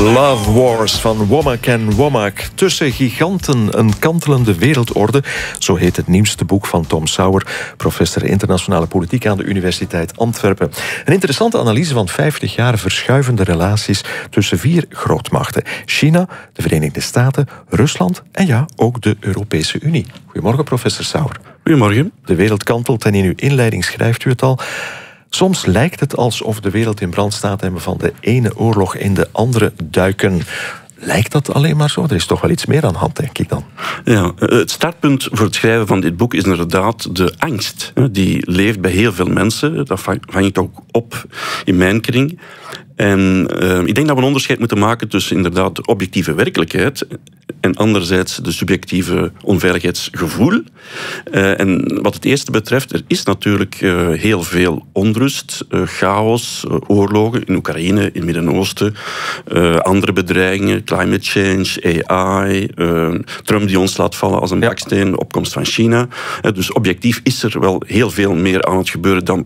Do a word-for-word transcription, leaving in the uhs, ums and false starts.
Love Wars van Womack en Womack. Tussen giganten, een kantelende wereldorde. Zo heet het nieuwste boek van Tom Sauer, professor internationale politiek aan de Universiteit Antwerpen. Een interessante analyse van vijftig jaar verschuivende relaties tussen vier grootmachten. China, de Verenigde Staten, Rusland en ja, ook de Europese Unie. Goedemorgen, professor Sauer. Goedemorgen. De wereld kantelt en in uw inleiding schrijft u het al. Soms lijkt het alsof de wereld in brand staat en we van de ene oorlog in de andere duiken. Lijkt dat alleen maar zo? Er is toch wel iets meer aan de hand, denk ik dan. Ja, het startpunt voor het schrijven van dit boek is inderdaad de angst. Die leeft bij heel veel mensen. Dat vang ik ook op in mijn kring. En uh, ik denk dat we een onderscheid moeten maken tussen inderdaad de objectieve werkelijkheid en anderzijds de subjectieve onveiligheidsgevoel. Uh, en wat het eerste betreft, er is natuurlijk uh, heel veel onrust, uh, chaos, uh, oorlogen in Oekraïne, in het Midden-Oosten, uh, andere bedreigingen, climate change, A I, uh, Trump die ons laat vallen als een baksteen, de opkomst van China. Uh, dus objectief is er wel heel veel meer aan het gebeuren dan